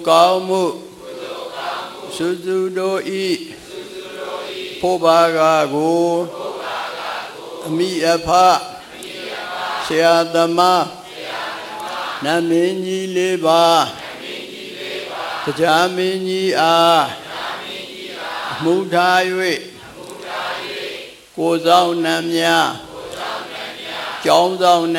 ကောင်းမှုစုစုတို့ဤဖို့ပါကကိုအမိအဖဆရာသမားနတ်မင်းကြီးလေးပါတရားမင်းကြီးအားအမှုထား၍ကိုယ်ဆောင်နှံများကျောင်းဆောင်